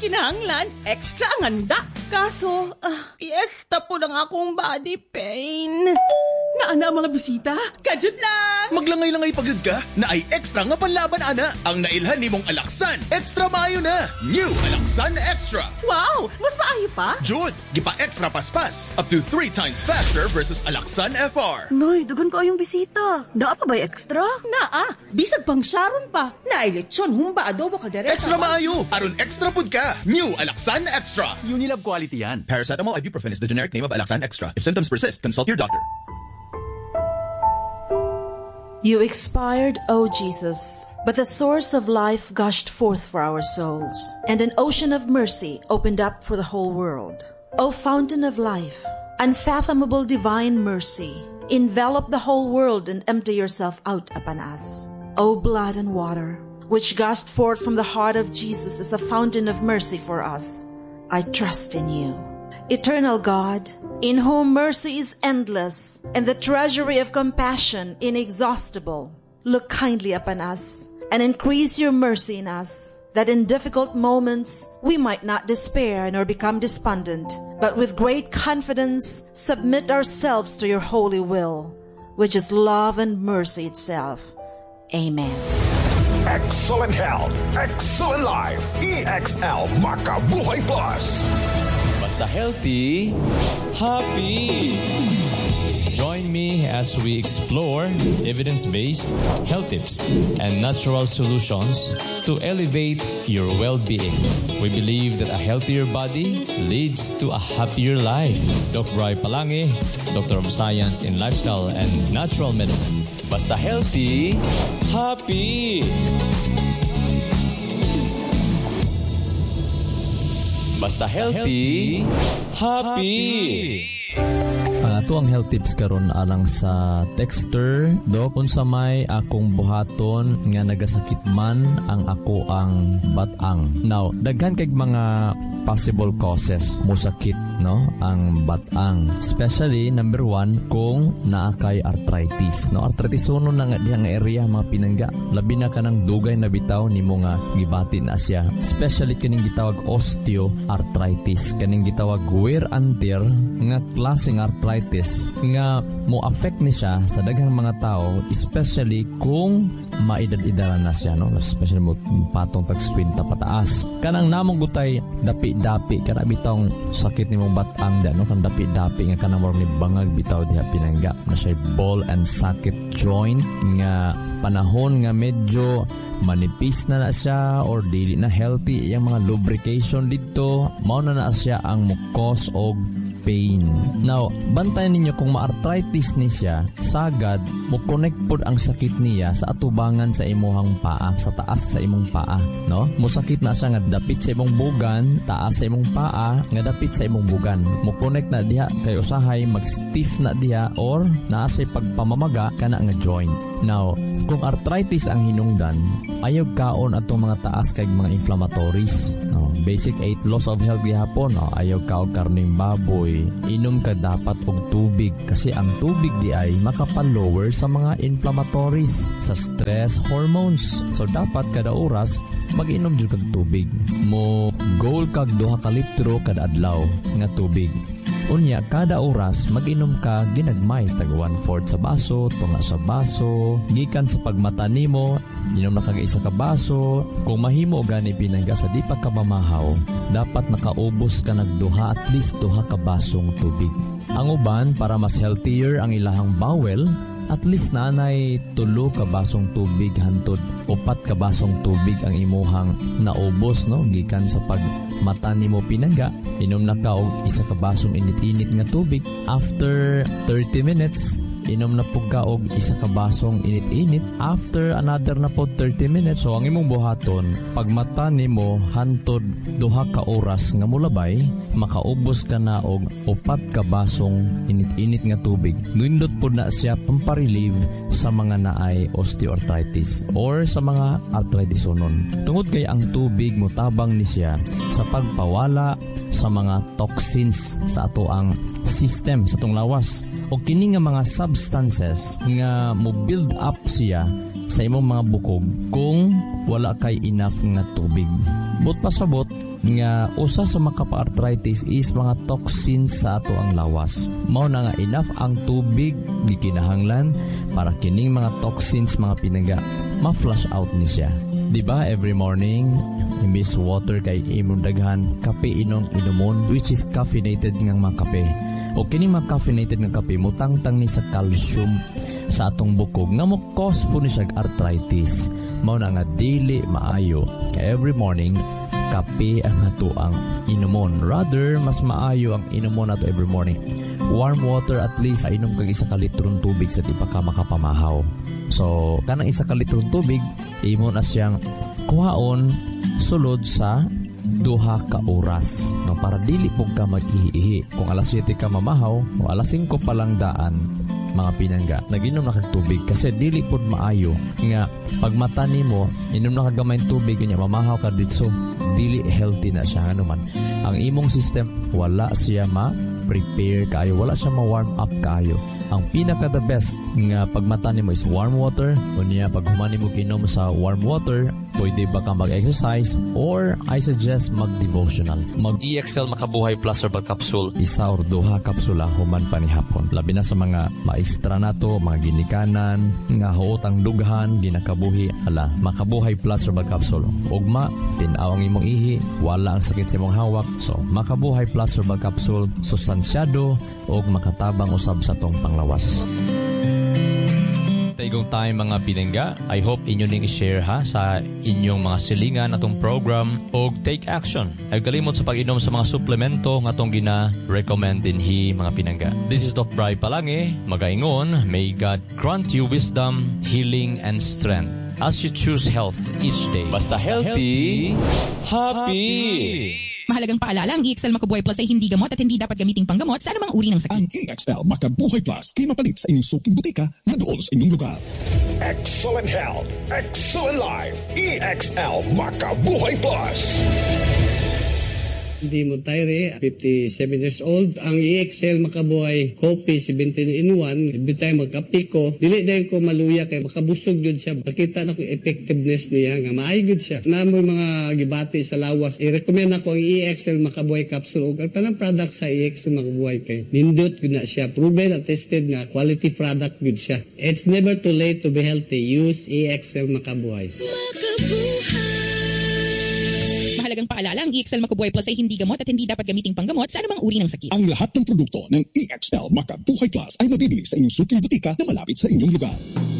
kinahanglan, extra ang handa. Kaso, piyesta po lang akong body pain. Naana mga bisita, kadyot lang. Maglangay-langay pagod ka, na ay extra nga panlaban ana. Ang nailhan ni mong Alaxan, extra maayo na. New Alaxan Extra. Wow, mas maayo pa? Jud, gipa extra paspas. Up to 3 times faster versus Alaxan FR. Noy, dugan ko ayong bisita. Naa pa ba'y extra? Naa, bisag pang Sharon pa. Nailitsyon, humba adobo kaldereta. Extra maayo, aron extra pud ka. New Alaxan Extra. Unilab quality yan. Paracetamol ibuprofen is the generic name of Alaxan Extra. If symptoms persist, consult your doctor. You expired, O Jesus, but the source of life gushed forth for our souls, and an ocean of mercy opened up for the whole world. O fountain of life, unfathomable divine mercy, envelop the whole world and empty yourself out upon us. O blood and water, which gushed forth from the heart of Jesus as a fountain of mercy for us, I trust in you. Eternal God, in whom mercy is endless and the treasury of compassion inexhaustible, look kindly upon us and increase your mercy in us, that in difficult moments we might not despair nor become despondent, but with great confidence submit ourselves to your holy will, which is love and mercy itself. Amen. Excellent health, excellent life. EXL Makabuhay Plus. Basta healthy, happy. Join me as we explore evidence-based health tips and natural solutions to elevate your well-being. We believe that a healthier body leads to a happier life. Dr. Roy Palangi, Doctor of Science in Lifestyle and Natural Medicine. Basta healthy, happy. Basta healthy, happy. Ato ang health tips karon alang sa texter. Dok, unsa may akong buhaton nga nagasakit man ang ako ang batang. Now, daghan kay mga possible causes mo sakit, no, ang batang. Especially number 1 kung naa kay arthritis, no. Arthritis uno na nga dihang area mga pinangga. Labi na kanang dugay na bitaw nimo nga gibati na siya. Especially kining gitawag osteoarthritis, kaning gitawag wear and tear nga klaseng arthritis nga mo affect ni siya sa daghang mga tao, especially kung maedad-edaran na siya, no? Especially mo patong tag-20 pataas. Kanang namong gutay dapi-dapi kana bitong sakit ni mong batang da, no? Kan dapi-dapi nga kanang more ni bangag bitaw diha pinangga na siya ball and socket joint nga panahon nga medyo manipis na siya or dili na healthy yung mga lubrication dito, mao na siya ang mo cause og pain. Now, bantayan ninyo kung ma-arthritis ni siya, sagad mo connect pod ang sakit niya sa atubangan sa imuhang paa, sa taas sa imong paa, no? Mo sakit na siya nga dapit sa imong bugan, taas sa imong paa, nga dapit sa imong bugan. Mo connect na diha kay usahay mag-stiff na diha or naa say pagpamamaga kana nga joint. Now, kung arthritis ang hinungdan, ayaw kaon atong mga taas kay mga inflammatories. No? Basic 8 laws of health gihapon, no? Ayaw kaon karning baboy. Inom ka dapat og tubig kasi ang tubig di ay makapan-lower sa mga inflammatories, sa stress hormones. So dapat kada oras mag-inom jud kag tubig. Mo goal kag 2 ka litro kada adlaw nga tubig. Unya, kada oras, mag-inom ka ginagmay, tag 1/4 sa baso, tunga sa baso, gikan sa pagmata nimo, inom na kag isa ka baso. Kung mahimo gani pinangga sa di pa ka mamahaw, dapat nakaubos ka nagduha at least 2 ka basong tubig. Ang uban, para mas healthier ang ilahang bowel, at least nanay 3 ka basong tubig hantod 4 ka basong tubig ang imuhang naubos, no, gikan sa pagmata nimo pinangga. Inom na ka og 1 ka basong init-init nga tubig. After 30 minutes, inom na po ka og 1 ka basong init-init. After another na po 30 minutes, so ang imong buhaton, pagmata nimo hantod 2 ka oras nga mulabay, makaubos ka na og 4 ka basong init-init nga tubig. Nindot po na siya pamparelieve sa mga naay osteoarthritis or sa mga arthritis unon. Tungod kay ang tubig motabang ni siya sa pagpawala sa mga toxins sa ato ang system, sa atong lawas. O kini nga mga substances nga mo build up siya sa imong mga bukog kung wala kay enough nga tubig. But pasabot nga usa sa makapa-arthritis is mga toxins sa ato ang lawas. Mao na nga enough ang tubig gikinahanglan para kining mga toxins mga pinangga ma-flush out ni siya. Diba every morning imbis water kay imong daghan kape inong inumon which is caffeinated nga mga kape. O kining mga caffeinated nga kape mutangtang ni sa calcium sa atong bukog nga mo cause po ni siya arthritis. Mao na nga dili maayo. Every morning kape ang ato ang inumon. Rather, mas maayo ang inumon nato every morning. Warm water at least, inom kag 1 kalitron tubig sa di pa ka makapamahaw. So, kanang 1 kalitron tubig, imo na siyang kuhaon sulod sa 2 ka oras. No, para dili po ka mag-ihi. Kung alas 7 ka mamahaw, o alas 5 pa lang daan, mga pinangga, nag-inom na kag tubig kasi dili pod maayo nga pagmata nimo inom na kag gamay tubig kanya mamahaw ka ditso, dili healthy na siya anuman. Ang imong system wala siya ma-prepare kayo, wala siya ma-warm up kayo. Ang pinaka the best nga pagmata nimo is warm water. Unya pag humani mo kinom sa warm water, pwede ba ka mag-exercise or I suggest mag-devotional. Mag-EXL Makabuhay Plus Herbal Capsule, 1 or 2 kapsula human pa ni hapon. Labi na sa mga maestra nato, mga ginikanan, nga huotang dughan, ginakabuhi, ala, Makabuhay Plus Herbal Capsule. Ugma, tinaw ang imong ihi, wala ang sakit sa imong hawak. So, Makabuhay Plus Herbal Capsule, sustansyado o makatabang usab sa tong panglawas. Taigong time mga pinangga, I hope inyo ning i-share ha sa inyong mga silingan atong program o take action. Ay kalimot sa pag-inom sa mga suplemento nga atong gina-recommend dinhi mga pinangga. This is Doc Bri Palange, magaingon, may God grant you wisdom, healing, and strength as you choose health each day. Basta healthy, happy! Mahalagang paalala, ang EXL Makabuhay Plus ay hindi gamot at hindi dapat gamiting panggamot sa anumang uri ng sakit. Ang EXL Makabuhay Plus kay mapalit sa inyong suking butika na dool sa inyong lugar. Excellent health, excellent life. EXL Makabuhay Plus. Hindi mo Tyre, 57 years old. Ang EXL Makabuhay Coffee 17-in-1. Every time magkape ko, dili dahil ko maluya kay makabusog yun siya. Makita na ko effectiveness niya nga maayo yun siya. Na mo mga gibati sa lawas, i-recommend ako ang EXL Makabuhay Capsule o ang tanang product sa EXL Makabuhay kay nindot yun na siya. Proven at tested nga quality product yun siya. It's never too late to be healthy. Use EXL Makabuhay. Mahalagang paalala, ang EXL Makabuhay Plus ay hindi gamot at hindi dapat gamiting panggamot sa anumang uri ng sakit. Ang lahat ng produkto ng EXL Makabuhay Plus ay mabibili sa inyong suking butika na malapit sa inyong lugar.